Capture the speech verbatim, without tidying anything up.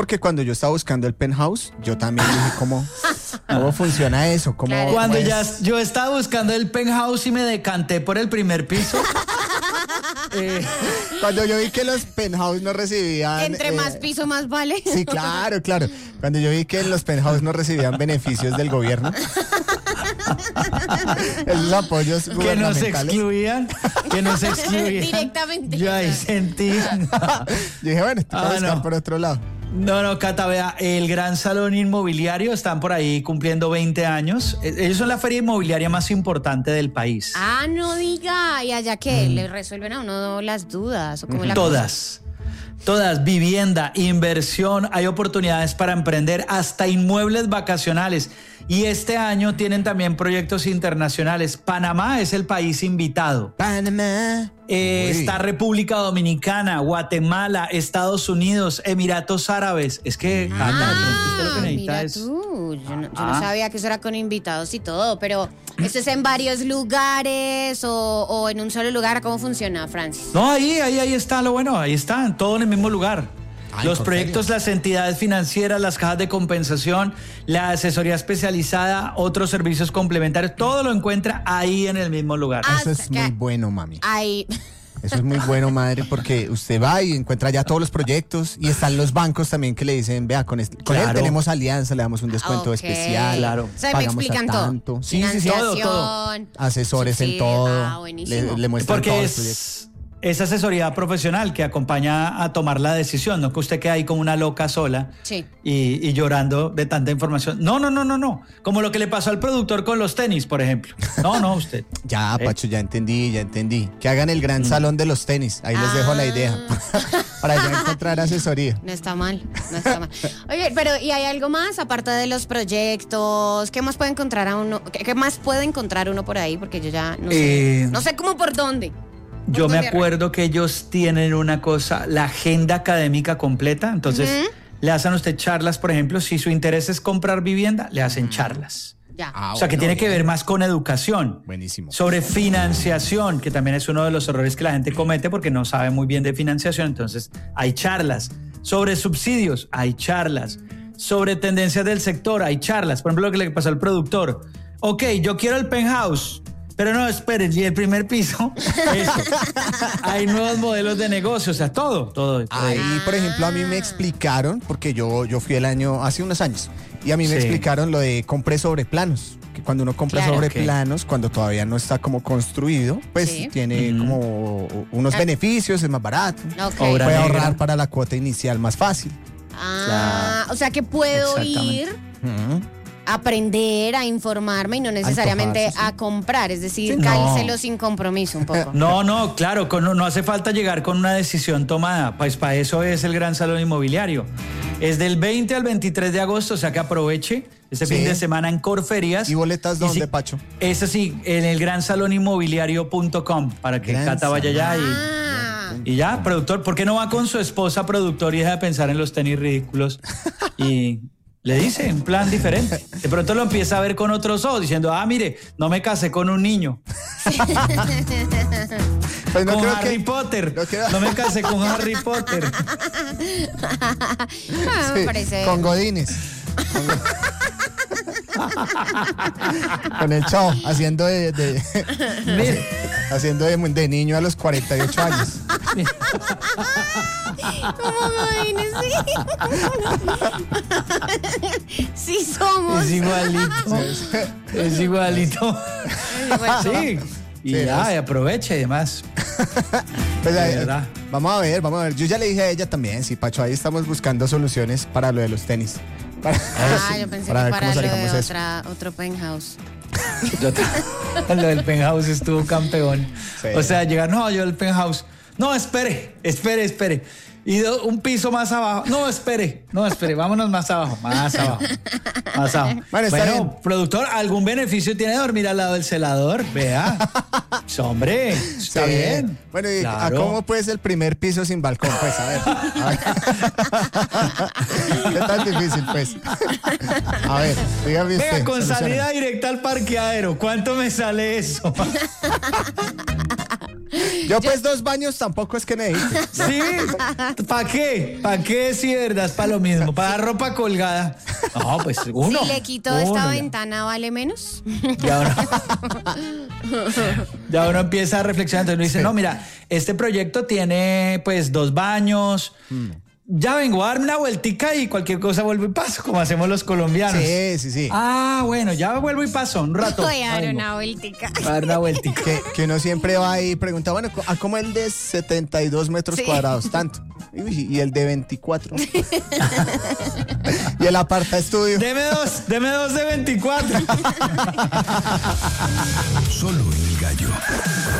Porque cuando yo estaba buscando el penthouse, yo también dije, ¿cómo, cómo funciona eso? ¿Cómo, Claro. Cuando cómo ya es? yo estaba buscando el penthouse y me decanté por el primer piso. eh, Cuando yo vi que los penthouse no recibían... Entre eh, más piso, más vale. Sí, claro, claro. Cuando yo vi que los penthouse no recibían beneficios del gobierno. Esos apoyos que nos gubernamentales. excluían, que nos excluían. Directamente. Yo ahí sentí. Yo dije, bueno, te voy a Ah, buscar no. por otro lado. No, no, Cata, vea, el Gran Salón Inmobiliario están por ahí cumpliendo veinte años. Eh, Ellos son la feria inmobiliaria más importante del país. Ah, no diga. ¿Y allá qué? ¿Le resuelven a uno las dudas? ¿O cómo es la cosa? Todas. Todas, vivienda, inversión, hay oportunidades para emprender, hasta inmuebles vacacionales. Y este año tienen también proyectos internacionales. Panamá es el país invitado. Panamá. Eh, Uy. está República Dominicana, Guatemala, Estados Unidos, Emiratos Árabes. Es que, Cata, de pronto usted lo que necesita mira es... tú, yo, no, yo Ah. no sabía que eso era con invitados y todo, pero ¿esto es en varios lugares o, o en un solo lugar? ¿Cómo funciona, Francis? No, ahí, ahí, ahí está lo bueno, ahí está, todo en el mismo lugar. Ay, Los ¿en proyectos, serio? las entidades financieras, las cajas de compensación, la asesoría especializada, otros servicios complementarios, todo lo encuentra ahí en el mismo lugar. Ah, Eso es que- muy bueno, mami. Ay, Eso es muy bueno, madre, porque usted va y encuentra ya todos los proyectos y están los bancos también que le dicen, vea, con, este- con él Claro. tenemos alianza, le damos un descuento ok. especial. Claro. O sea, me pagamos a explican todo. tanto. Sí, sí, sí. Todo, todo. Financiación, Asesores en subsidio. todo. Ah, buenísimo. le, le muestran Porque todos los proyectos. es, es asesoría profesional que acompaña a tomar la decisión, no que usted quede ahí como una loca sola Sí. y, y llorando de tanta información. No, no, no, no, no. Como lo que le pasó al productor con los tenis, por ejemplo. No, no, usted. Ya, ¿Eh? Pacho, ya entendí, ya entendí. Que hagan el gran salón de los tenis. Ahí les dejo la idea. Para ya encontrar asesoría. No está mal, no está mal. Oye, pero ¿y hay algo más aparte de los proyectos? ¿Qué más puede encontrar a uno? ¿Qué, qué más puede encontrar uno por ahí? Porque yo ya no sé. Eh, No sé cómo por dónde. Yo ¿Por me dónde acuerdo que ellos tienen una cosa, la agenda académica completa. Entonces, Ujú. le hacen a usted charlas, por ejemplo, si su interés es comprar vivienda, le hacen charlas. Ya. Ah, O sea, que bueno, tiene que bien. ver más con educación. Buenísimo. Sobre financiación, que también es uno de los errores que la gente comete porque no sabe muy bien de financiación. Entonces, hay charlas. Sobre subsidios, hay charlas. Sobre tendencias del sector, hay charlas. Por ejemplo, lo que le pasó al productor. Ok, yo quiero el penthouse. Pero no, esperen, y el primer piso, eso. Hay nuevos modelos de negocio, o sea, todo, todo. Ahí, por ejemplo, a mí me explicaron, porque yo, yo fui el año, hace unos años, y a mí me Sí. explicaron lo de compre sobre planos. Que cuando uno compra Claro. sobre Ok. planos, cuando todavía no está como construido, pues Sí. tiene Ujú. como unos Ah. beneficios, es más barato. Ok. Obra Puede negra. ahorrar para la cuota inicial más fácil. Ah, o sea que puedo Exactamente. ir Ujú. a aprender, a informarme y no necesariamente Antojarse, sí. a comprar. Es decir, Sí, no. cálcelo sin compromiso un poco. No, no, claro, con- no, no hace falta llegar con una decisión tomada, pues para eso es el Gran Salón Inmobiliario. Es del veinte al veintitrés de agosto, o sea que aproveche este Sí. fin de semana en Corferias. ¿Y boletas si- dónde, Pacho? Ese sí, en el gran salón inmobiliario punto com, para que Gran Cata vaya allá y, Ah, y ya, productor, ¿por qué no va con su esposa productor y deja de pensar en los tenis ridículos? Y le dice un plan diferente. De pronto lo empieza a ver con otros ojos, diciendo, ah, mire, no me casé con un niño. Pues no con creo Harry que- Potter. no creo- No me casé con Harry Potter. ah, me Sí, parece. con Godines. Con, Go- Con el chavo, haciendo de, de- Mire, haciendo de, de niño a los cuarenta y ocho años. ¿Cómo Godines? Sí. Sí somos. es igualito. Es igualito. Sí. Y Sí, ya, es- y aprovecha y demás. Pues, De eh, verdad. vamos a ver, vamos a ver. Yo ya le dije a ella también, sí, Pacho, ahí estamos buscando soluciones para lo de los tenis. Para, Ah, yo pensé para que ver para cómo lo de sacamos eso. otra, otro penthouse. Yo te- lo del penthouse estuvo campeón. Sí. O sea, llegar, no, yo el penthouse. No, espere, espere, espere. Y do- un piso más abajo. No, espere, no, espere, vámonos más abajo, más abajo, más abajo. Bueno, está bien. productor, ¿algún beneficio tiene dormir al lado del celador? Vea. Pues, hombre, está Sí. bien. Bueno, ¿y Claro. a cómo pues el primer piso sin balcón? Pues a ver. A ver. ¿Qué tan difícil, pues? A ver, dígame usted. Venga, con solucione. salida directa al parqueadero, ¿cuánto me sale eso? Yo pues dos baños tampoco es que necesito. Sí, ¿para qué? ¿Para qué si de verdad es para lo mismo? ¿Para dar ropa colgada? No, pues uno. Si le quito uno, esta ya. ventana, ¿vale menos? Ya uno, ya uno empieza a reflexionar. Entonces uno dice, Sí. no, mira, este proyecto tiene pues dos baños. Ya vengo a darme una vueltica y cualquier cosa vuelvo y paso, como hacemos los colombianos. Sí, sí, sí. Ah, bueno, ya vuelvo y paso un rato. Voy a dar Ay, no. una vueltica. Voy a dar una vueltica. Que, que uno siempre va y pregunta, bueno, ¿a cómo el de setenta y dos metros Sí. cuadrados? Tanto. Uy, y el de veinticuatro. Y el aparta estudio. Deme dos, deme dos de veinticuatro. Solo en El Gallo.